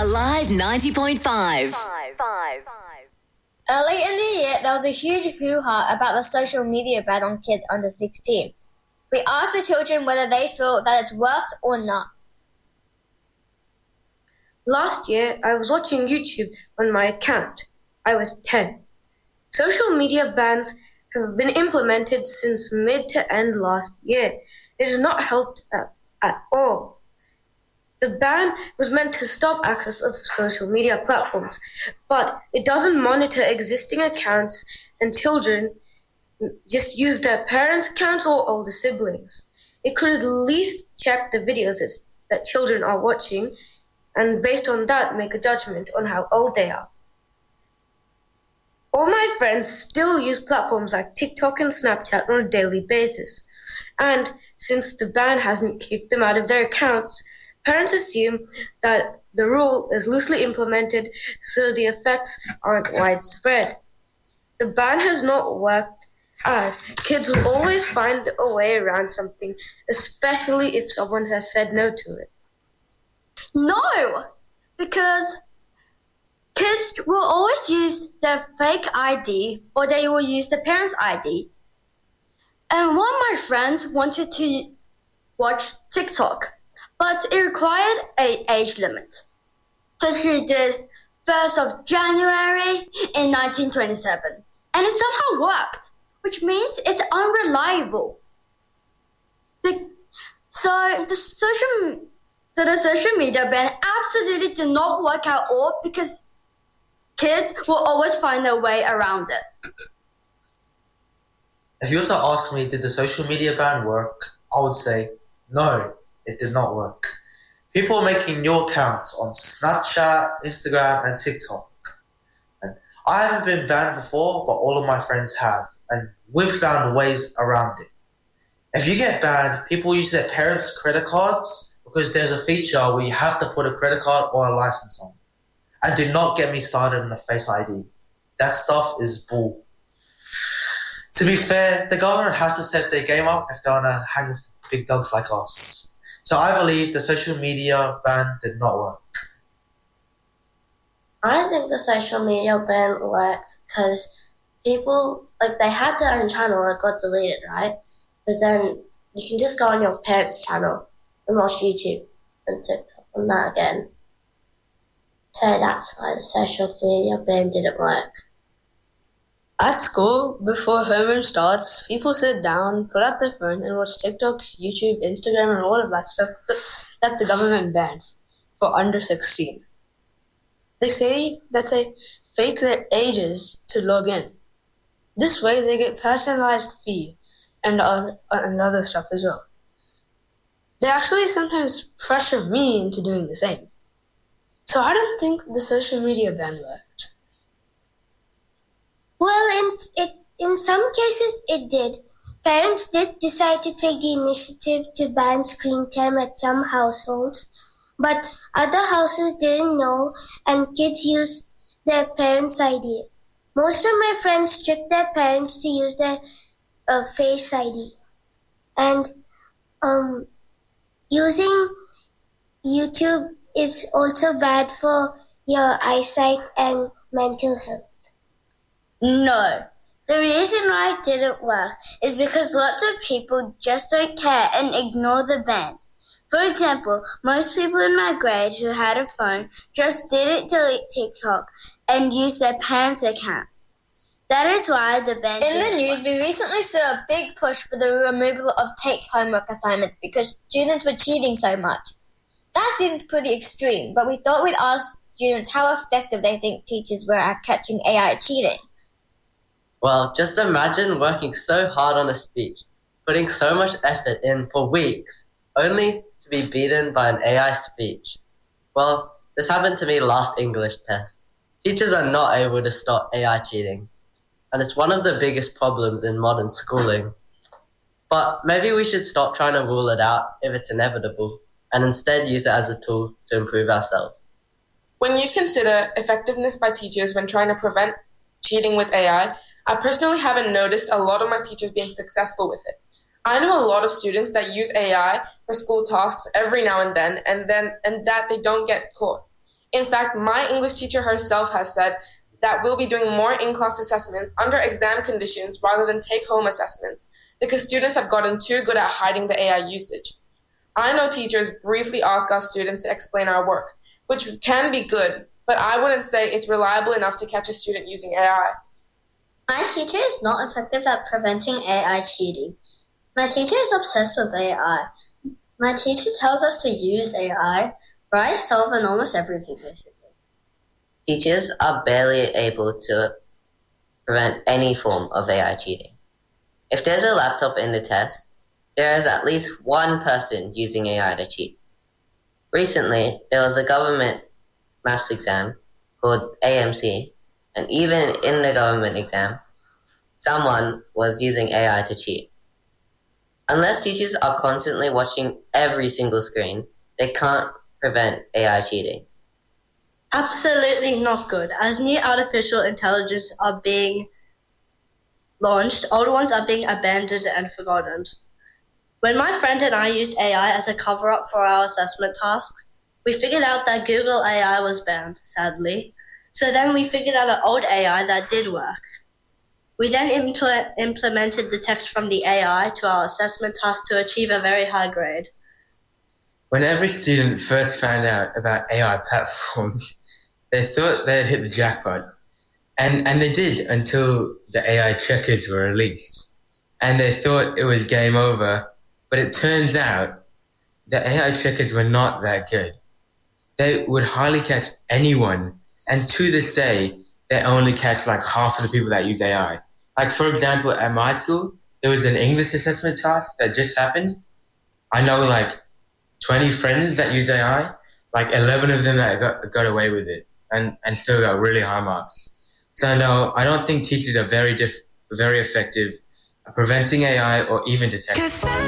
Alive 90.5. Early in the year, there was a huge hoo-ha about the social media ban on kids under 16. We asked the children whether they feel that it's worked or not. Last year, I was watching YouTube on my account. I was 10. Social media bans have been implemented since mid to end last year. It has not helped at all. The ban was meant to stop access of social media platforms, but it doesn't monitor existing accounts, and children just use their parents' accounts or older siblings. It could at least check the videos that children are watching, and based on that, make a judgment on how old they are. All my friends still use platforms like TikTok and Snapchat on a daily basis, and since the ban hasn't kicked them out of their accounts, parents assume that the rule is loosely implemented so the effects aren't widespread. The ban has not worked as kids will always find a way around something, especially if someone has said no to it. No, because kids will always use their fake ID or they will use their parents' ID. And one of my friends wanted to watch TikTok, but it required an age limit. So she did 1st of January in 1927. And it somehow worked, which means it's unreliable. So the social media ban absolutely did not work at all because kids will always find a way around it. If you were to ask me, did the social media ban work? I would say, no, it did not work. People are making new accounts on Snapchat, Instagram, and TikTok. And I haven't been banned before, but all of my friends have, and we've found ways around it. If you get banned, people use their parents' credit cards because there's a feature where you have to put a credit card or a license on. And do not get me started on the Face ID. That stuff is bull. To be fair, the government has to step their game up if they want to hang with big dogs like us. So I believe the social media ban did not work. I don't think the social media ban worked because people, they had their own channel and it got deleted, right? But then you can just go on your parents' channel and watch YouTube and TikTok and that again. So that's why the social media ban didn't work. At school, before homeroom starts, people sit down, pull out their phone, and watch TikTok, YouTube, Instagram, and all of that stuff that the government banned for under 16. They say that they fake their ages to log in. This way, they get personalized feed and other stuff as well. They actually sometimes pressure me into doing the same. So I don't think the social media ban worked. Well, in some cases it did. Parents did decide to take the initiative to ban screen time at some households, but other houses didn't know and kids used their parents' ID. Most of my friends tricked their parents to use their Face ID. And using YouTube is also bad for your eyesight and mental health. No. The reason why it didn't work is because lots of people just don't care and ignore the ban. For example, most people in my grade who had a phone just didn't delete TikTok and use their parents' account. That is why the ban... In the news, we recently saw a big push for the removal of take homework assignments because students were cheating so much. That seems pretty extreme, but we thought we'd ask students how effective they think teachers were at catching AI cheating. Well, just imagine working so hard on a speech, putting so much effort in for weeks, only to be beaten by an AI speech. Well, this happened to me last English test. Teachers are not able to stop AI cheating, and it's one of the biggest problems in modern schooling. But maybe we should stop trying to rule it out if it's inevitable, and instead use it as a tool to improve ourselves. When you consider effectiveness by teachers when trying to prevent cheating with AI, I personally haven't noticed a lot of my teachers being successful with it. I know a lot of students that use AI for school tasks every now and then, and that they don't get caught. In fact, my English teacher herself has said that we'll be doing more in-class assessments under exam conditions rather than take-home assessments because students have gotten too good at hiding the AI usage. I know teachers briefly ask our students to explain our work, which can be good, but I wouldn't say it's reliable enough to catch a student using AI. My teacher is not effective at preventing AI cheating. My teacher is obsessed with AI. My teacher tells us to use AI by itself in almost everything, basically. Teachers are barely able to prevent any form of AI cheating. If there's a laptop in the test, there is at least one person using AI to cheat. Recently, there was a government maths exam called AMC, and even in the government exam, someone was using AI to cheat. Unless teachers are constantly watching every single screen, they can't prevent AI cheating. Absolutely not good. As new artificial intelligence are being launched, old ones are being abandoned and forgotten. When my friend and I used AI as a cover-up for our assessment tasks, we figured out that Google AI was banned, sadly. So then we figured out an old AI that did work. We then implemented the text from the AI to our assessment task to achieve a very high grade. When every student first found out about AI platforms, they thought they had hit the jackpot. And they did until the AI checkers were released. And they thought it was game over, but it turns out the AI checkers were not that good. They would hardly catch anyone, and to this day, they only catch like half of the people that use AI. Like, for example, at my school, there was an English assessment task that just happened. I know like 20 friends that use AI, like 11 of them that got away with it and still got really high marks. So no, I don't think teachers are very effective at preventing AI or even detecting it.